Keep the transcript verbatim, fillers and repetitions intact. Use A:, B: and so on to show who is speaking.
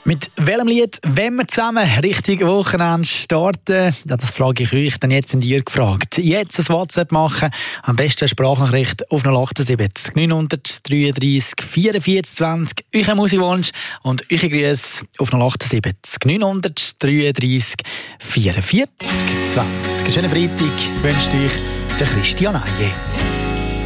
A: Mit welchem Lied wollen wir zusammen Richtung Wochenende starten? Ja, das frage ich euch dann jetzt in dir gefragt. Jetzt ein WhatsApp machen, am besten eine Sprachnachricht auf null acht sieben neun drei drei vierundvierzig zwanzig, euren Musikwunsch und eure Grüße auf null acht sieben neun drei drei vierundvierzig zwanzig. Schönen Freitag wünscht euch der Christian Aye.